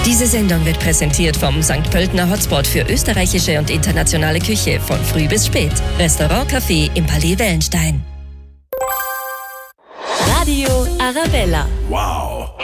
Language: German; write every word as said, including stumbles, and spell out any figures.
Diese Sendung wird präsentiert vom Sankt Pöltener Hotspot für österreichische und internationale Küche von früh bis spät. Restaurant Café im Palais Wellenstein. Radio Arabella. Wow.